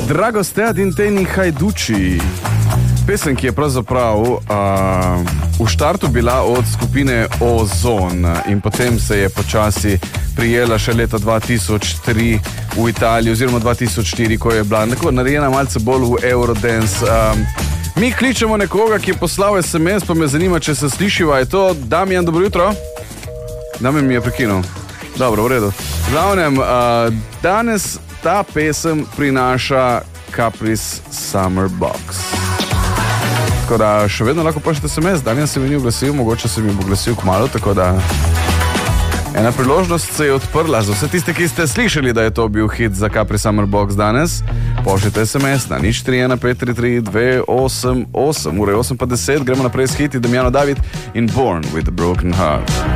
Drago ste Adinteni Hajduči. Pesem, ki je pravzaprav v štartu bila od skupine Ozon in potem se je počasi prijela še leta 2003 v Italiji oziroma 2004, ko je bila neko narejena malce bolj v Eurodance. Mi kličemo nekoga, ki je poslal SMS, pa me zanima, če se slišiva. Je to Damjan, dobro jutro? Damjan mi je prekinul. Dobro, v redu. V glavnem, danes ta pesem prinaša Caprice Summer Box. Tako da še vedno lahko pošljete SMS, danes se mi ni oglasil, mogoče se mi bo oglasil kmalu, tako da ena priložnost se je odprla za vse tiste, ki ste slišali, da je to bil hit za Caprice Summer Box danes. Pošljite SMS na 031533288, ura je 8:50, gremo naprej s hiti Damjano David in Born with a Broken Heart.